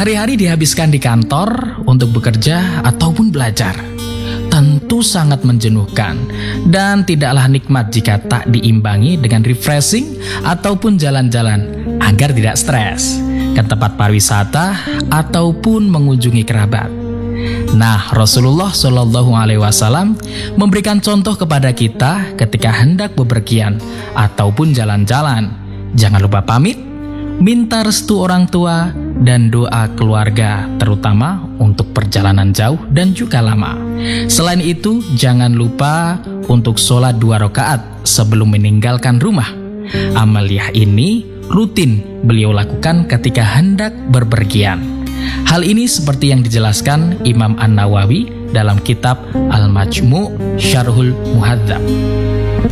Hari-hari dihabiskan di kantor untuk bekerja ataupun belajar. Tentu sangat menjenuhkan dan tidaklah nikmat jika tak diimbangi dengan refreshing ataupun jalan-jalan agar tidak stres ke tempat pariwisata ataupun mengunjungi kerabat. Nah, Rasulullah Shallallahu Alaihi Wasallam memberikan contoh kepada kita ketika hendak bepergian ataupun jalan-jalan. Jangan lupa pamit, minta restu orang tua, dan doa keluarga, terutama untuk perjalanan jauh dan juga lama. Selain itu, jangan lupa untuk sholat 2 rakaat sebelum meninggalkan rumah. Amaliyah ini rutin beliau lakukan ketika hendak berpergian. Hal ini seperti yang dijelaskan Imam An-Nawawi dalam kitab Al-Majmu' Syarhul Muhadzab.